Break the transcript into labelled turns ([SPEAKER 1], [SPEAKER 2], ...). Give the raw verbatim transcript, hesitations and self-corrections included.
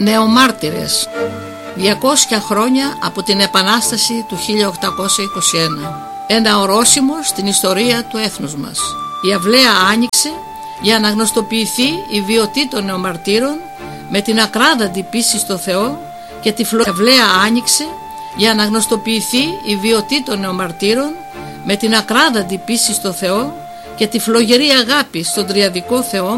[SPEAKER 1] Νεομάρτυρες. διακόσια χρόνια από την Επανάσταση του χίλια οκτακόσια είκοσι ένα. Ένα ορόσημο στην ιστορία του έθνους μας. Η αυλαία άνοιξε για να γνωστοποιηθεί η βιωτή των νεομαρτύρων με την ακράδαντη πίστη στο Θεό και τη φλο... Η αυλαία άνοιξε για να γνωστοποιηθεί η βιωτή των νεομαρτύρων με την ακράδαντη πίστη στο Θεό και τη φλογερή αγάπη στον τριαδικό Θεό